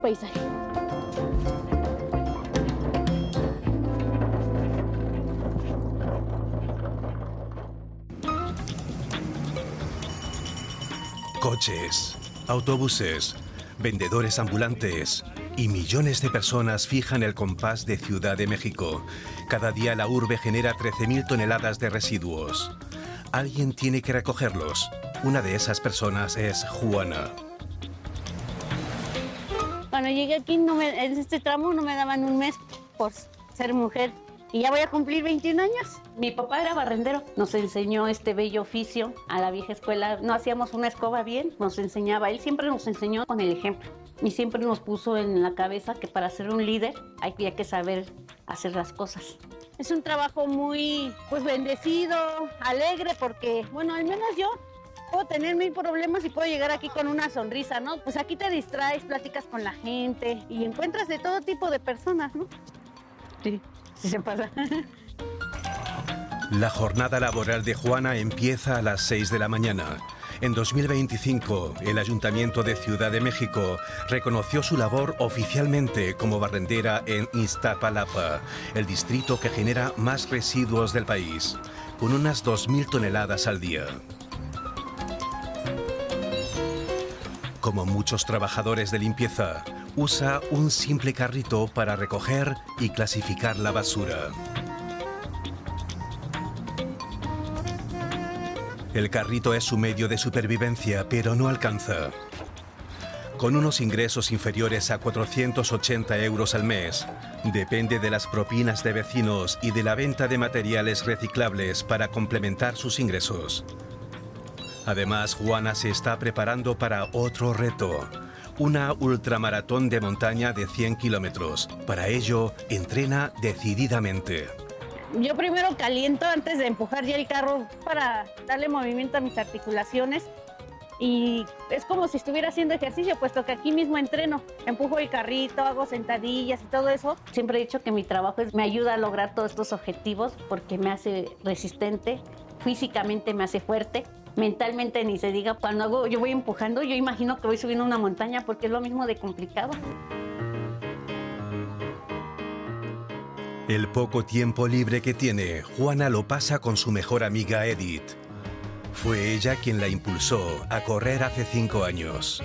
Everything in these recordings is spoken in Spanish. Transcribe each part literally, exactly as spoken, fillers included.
Paisaje. Coches, autobuses, vendedores ambulantes y millones de personas fijan el compás de Ciudad de México. Cada día la urbe genera trece mil toneladas de residuos. Alguien tiene que recogerlos. Una de esas personas es Juana. Cuando llegué aquí, no me, en este tramo no me daban un mes por ser mujer. Y ya voy a cumplir veintiún años. Mi papá era barrendero. Nos enseñó este bello oficio a la vieja escuela. No hacíamos una escoba bien, nos enseñaba. Él siempre nos enseñó con el ejemplo. Y siempre nos puso en la cabeza que para ser un líder hay que saber hacer las cosas. Es un trabajo muy, pues, bendecido, alegre, porque, bueno, al menos yo puedo tener mil problemas y puedo llegar aquí con una sonrisa, ¿no? Pues aquí te distraes, platicas con la gente y encuentras de todo tipo de personas, ¿no? Sí. Sí se pasa. La jornada laboral de Juana empieza a las seis de la mañana. En dos mil veinticinco, el Ayuntamiento de Ciudad de México reconoció su labor oficialmente como barrendera en Iztapalapa, el distrito que genera más residuos del país, con unas dos mil toneladas al día. Como muchos trabajadores de limpieza, usa un simple carrito para recoger y clasificar la basura. El carrito es su medio de supervivencia, pero no alcanza. Con unos ingresos inferiores a cuatrocientos ochenta euros al mes, depende de las propinas de vecinos y de la venta de materiales reciclables para complementar sus ingresos. Además, Juana se está preparando para otro reto, una ultramaratón de montaña de cien kilómetros. Para ello, entrena decididamente. Yo primero caliento antes de empujar ya el carro para darle movimiento a mis articulaciones. Y es como si estuviera haciendo ejercicio, puesto que aquí mismo entreno. Empujo el carrito, hago sentadillas y todo eso. Siempre he dicho que mi trabajo es, me ayuda a lograr todos estos objetivos porque me hace resistente, físicamente me hace fuerte. Mentalmente ni se diga, cuando hago, yo voy empujando, yo imagino que voy subiendo una montaña porque es lo mismo de complicado. El poco tiempo libre que tiene, Juana lo pasa con su mejor amiga Edith. Fue ella quien la impulsó a correr hace cinco años.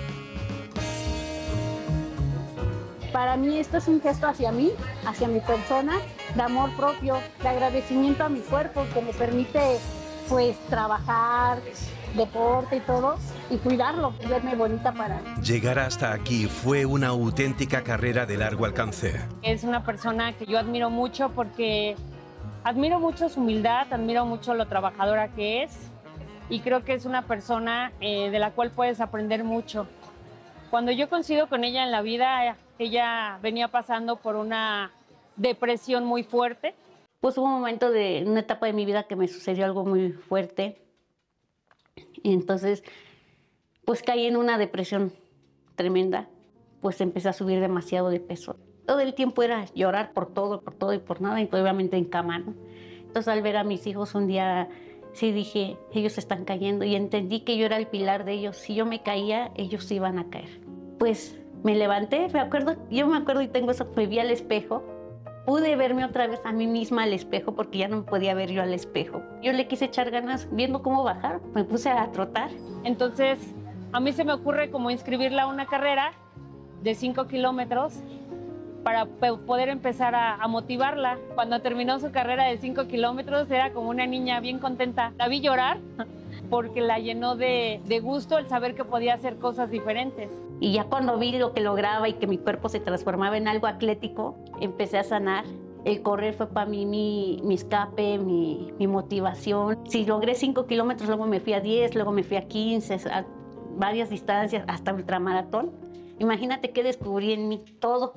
Para mí esto es un gesto hacia mí, hacia mi persona, de amor propio, de agradecimiento a mi cuerpo que me permite pues trabajar, deporte y todo, y cuidarlo, verme bonita para... Llegar hasta aquí fue una auténtica carrera de largo alcance. Es una persona que yo admiro mucho porque admiro mucho su humildad, admiro mucho lo trabajadora que es y creo que es una persona eh, de la cual puedes aprender mucho. Cuando yo coincido con ella en la vida, ella venía pasando por una depresión muy fuerte. Pues hubo un momento de una etapa de mi vida que me sucedió algo muy fuerte. Y entonces, pues caí en una depresión tremenda. Pues empecé a subir demasiado de peso. Todo el tiempo era llorar por todo, por todo y por nada, y obviamente en cama, ¿no? Entonces, al ver a mis hijos un día, sí dije, ellos están cayendo. Y entendí que yo era el pilar de ellos. Si yo me caía, ellos iban a caer. Pues me levanté, me acuerdo, yo me acuerdo y tengo eso, me vi al espejo. Pude verme otra vez a mí misma al espejo porque ya no me podía ver yo al espejo. Yo le quise echar ganas viendo cómo bajar, me puse a trotar. Entonces, a mí se me ocurre como inscribirla a una carrera de cinco kilómetros para poder empezar a, a motivarla. Cuando terminó su carrera de cinco kilómetros era como una niña bien contenta. La vi llorar porque la llenó de, de gusto el saber que podía hacer cosas diferentes. Y ya cuando vi lo que lograba y que mi cuerpo se transformaba en algo atlético, empecé a sanar. El correr fue para mí mi, mi escape, mi, mi motivación. Si logré cinco kilómetros, luego me fui a diez, luego me fui a quince, a varias distancias, hasta ultramaratón. Imagínate qué descubrí en mí, todo.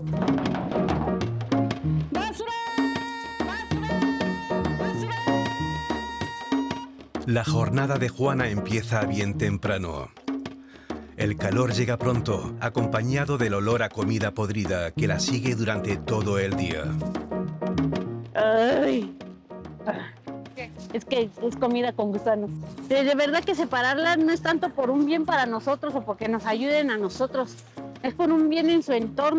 ¡Basura! ¡Basura! ¡Basura! La jornada de Juana empieza bien temprano. El calor llega pronto, acompañado del olor a comida podrida que la sigue durante todo el día. Ay. Es que es comida con gusanos. De, de verdad que separarla no es tanto por un bien para nosotros o porque nos ayuden a nosotros, es por un bien en su entorno.